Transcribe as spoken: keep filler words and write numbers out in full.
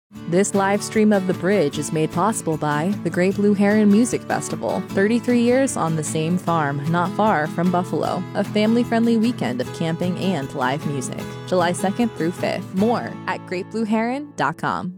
This live stream of The Bridge is made possible by the Great Blue Heron Music Festival. thirty-three years on the same farm, not far from Buffalo. A family-friendly weekend of camping and live music. July second through fifth. More at great blue heron dot com.